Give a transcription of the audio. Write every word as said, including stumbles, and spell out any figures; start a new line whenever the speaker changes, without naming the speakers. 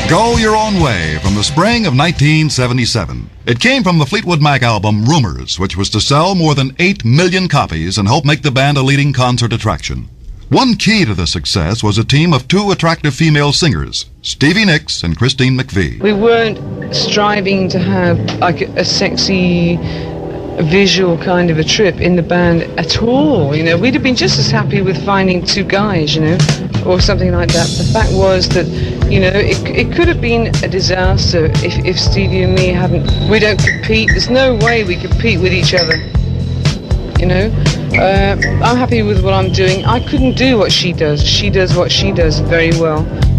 Go Your Own Way from the spring of nineteen seventy-seven. It came from the Fleetwood Mac album Rumors, which was to sell more than eight million copies and help make the band a leading concert attraction. One key to the success was a team of two attractive female singers, Stevie Nicks and Christine McVie.
We weren't striving to have like a sexy visual kind of a trip in the band at all, you know. We'd have been just as happy with finding two guys, you know, or something like that. The fact was that, you know, it, it could have been a disaster if, if Stevie and me hadn't, we don't compete, there's no way we compete with each other, you know. Uh, I'm happy with what I'm doing. I couldn't do what she does. She does what she does very well.